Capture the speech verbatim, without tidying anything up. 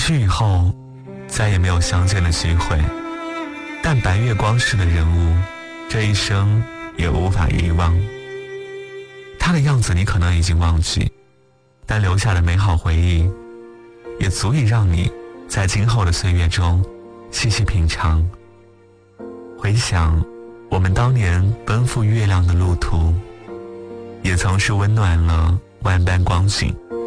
许以后再也没有相见的机会，但白月光式的人物，这一生也无法遗忘。他的样子你可能已经忘记，但留下的美好回忆也足以让你在今后的岁月中细细品尝。回想我们当年奔赴月亮的路途，也曾是温暖了万般光景。